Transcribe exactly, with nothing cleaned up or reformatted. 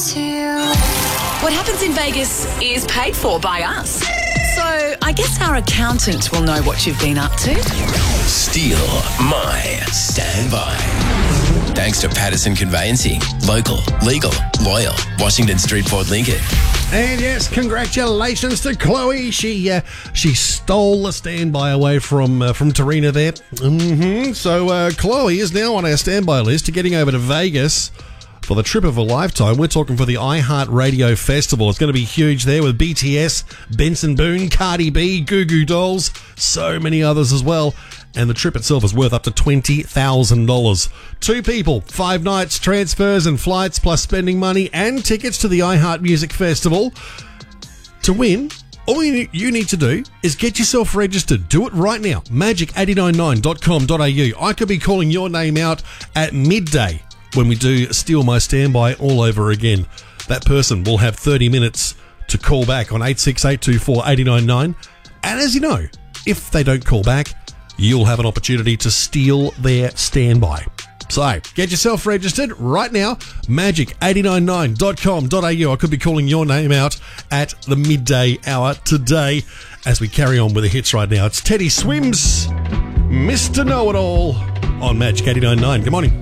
What happens in Vegas is paid for by us. So I guess our accountant will know what you've been up to. Steal my standby. Thanks to Patterson Conveyancing. Local, legal, loyal. Washington Street, Port Lincoln. And yes, congratulations to Chloe. She uh, she stole the standby away from uh, from Tarina there. Mm-hmm. So uh, Chloe is now on our standby list to getting over to Vegas for the trip of a lifetime. We're talking for the iHeartRadio Festival. It's going to be huge there with B T S, Benson Boone, Cardi B, Goo Goo Dolls, so many others as well. And the trip itself is worth up to twenty thousand dollars. Two people, five nights, transfers and flights, plus spending money and tickets to the iHeart Music Festival. To win, all you need to do is get yourself registered. Do it right now. magic eight nine nine dot com dot a u. I could be calling your name out at midday when we do Steal My Standby all over again. That person will have thirty minutes to call back on eight six eight two four eight nine nine. And as you know, if they don't call back, you'll have an opportunity to steal their standby. So, get yourself registered right now. magic eight nine nine dot com dot a u. I could be calling your name out at the midday hour today as we carry on with the hits right now. It's Teddy Swims, Mister Know-It-All on Magic eighty-nine point nine. Good morning.